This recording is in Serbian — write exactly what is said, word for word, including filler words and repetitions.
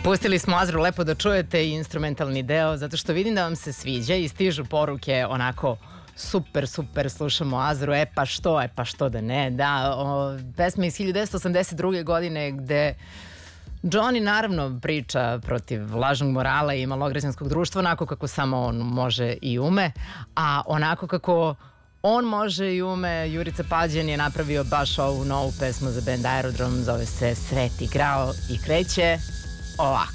Pustili smo Azru lepo da čujete instrumentalni deo, zato što vidim da vam se sviđa i stižu poruke onako super, super, slušamo Azru, e pa što, e pa što da ne, da, o, pesma iz hiljadu devetsto osamdeset druge godine gde Johnny naravno priča protiv lažnog morala i malograđanskog društva onako kako samo on može i ume, a onako kako on može i ume, Jurica Pađen je napravio baš ovu novu pesmu za band Aerodrom, zove se Svet igrao i kreće ovako.